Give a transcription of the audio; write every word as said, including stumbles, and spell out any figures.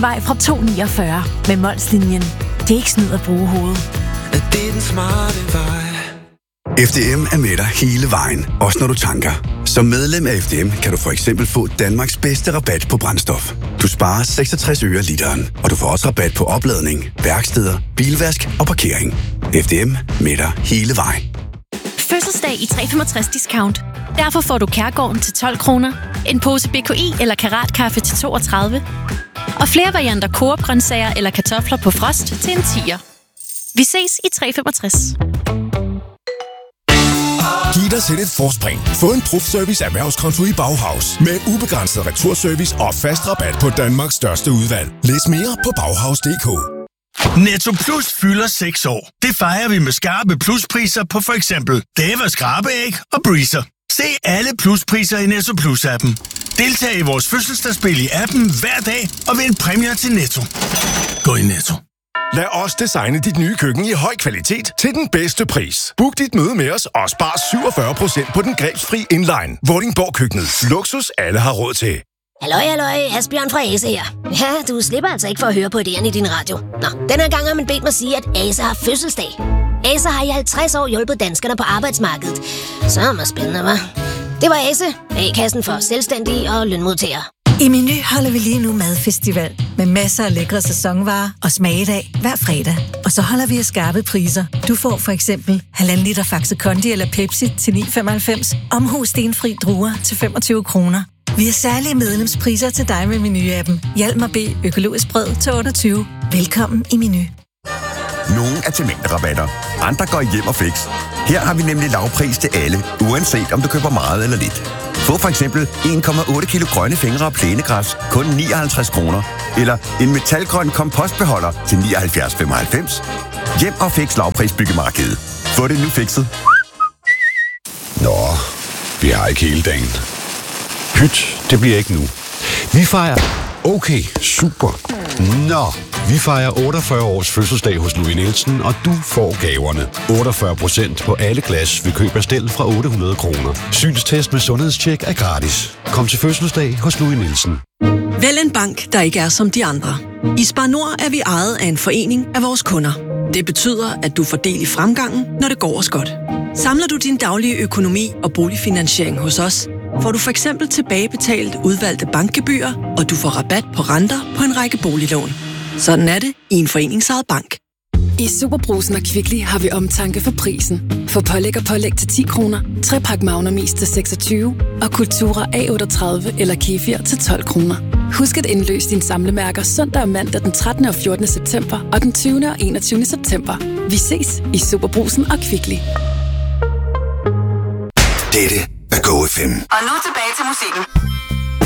Genvej fra to niogfyrre med Molslinjen. Det er ikke snyd at bruge hovedet. Det er den smarte vej. F D M er med dig hele vejen, også når du tanker. Som medlem af F D M kan du for eksempel få Danmarks bedste rabat på brændstof. Du sparer seksogtres øre literen, og du får også rabat på opladning, værksteder, bilvask og parkering. F D M med dig hele vejen. Fødselsdag i tre femogtres discount. Derfor får du Kærgården til tolv kroner, en pose B K I eller Karatkaffe til toogtredive, og flere varianter Coop-grøntsager eller kartofler på frost til en tier. Vi ses i tre femogtres. Giv dig selv et forspring. Få en Profservice erhvervskonto i Bauhaus med ubegrænset returservice og fast rabat på Danmarks største udvalg. Læs mere på bauhaus punktum d k. Netto Plus fylder seks år. Det fejrer vi med skarpe pluspriser på for eksempel Dava skrabeæg og Breezer. Se alle pluspriser i Netto Plus-appen. Deltag i vores fødselsdagsspil i appen hver dag og vind præmier til Netto. Gå i Netto. Lad os designe dit nye køkken i høj kvalitet til den bedste pris. Book dit møde med os og spar syvogfyrre procent på den grebsfri inline. Vordingborg Køkkenet. Luksus alle har råd til. Halløj, halløj, Asbjørn fra Ase her. Ja, du slipper altså ikke for at høre på idéerne i din radio. Nå, den her gang har man bedt mig sige, at Ase har fødselsdag. Ase har i halvtreds år hjulpet danskerne på arbejdsmarkedet. Så er det spændende, hva'? Det var Ase, A-kassen for selvstændige og lønmodtagere. I Meny holder vi lige nu madfestival med masser af lækre sæsonvarer og smagedag hver fredag. Og så holder vi af skarpe priser. Du får for eksempel halvanden liter Faxe Kondi eller Pepsi til ni komma femoghalvfems. Omhu stenfri druer til femogtyve kroner. Vi har særlige medlemspriser til dig med Meny-appen. Hjalmar B. Økologisk brød til otteogtyve. Velkommen i Meny. Nogle er til mængderabatter, andre går hjem og fix. Her har vi nemlig lavpris til alle, uanset om du køber meget eller lidt. Få for eksempel en komma otte kilo grønne fingre og plænegræs, kun nioghalvtreds kroner. Eller en metalgrøn kompostbeholder til nioghalvfjerds komma femoghalvfems. Hjem og fix lavpris byggemarkedet. Få det nu fikset. Nå, vi har ikke hele dagen. Pyt, det bliver ikke nu. Vi fejrer... Okay, super. Nå, vi fejrer otteogfyrre års fødselsdag hos Louis Nielsen, og du får gaverne. otteogfyrre procent på alle glas ved køb af stel fra otte hundrede kroner. Synstest med sundhedstjek er gratis. Kom til fødselsdag hos Louis Nielsen. Vælg en bank, der ikke er som de andre. I Spar Nord er vi ejet af en forening af vores kunder. Det betyder, at du får del i fremgangen, når det går os godt. Samler du din daglige økonomi og boligfinansiering hos os, får du for eksempel tilbagebetalt udvalgte bankgebyrer, og du får rabat på renter på en række boliglån. Sådan er det i en foreningsejet bank. I Superbrugsen og Kvickly har vi omtanke for prisen. For pålæg og pålæg til ti kroner, trepak Magnum Is til seksogtyve og Kultura A otteogtredive eller Kefir til tolv kroner. Husk at indløse dine samlemærker søndag og mandag den trettende og fjortende september og den tyvende og enogtyvende september. Vi ses i Superbrugsen og Kvickly. Dette er Go F M. Og nu tilbage til musikken.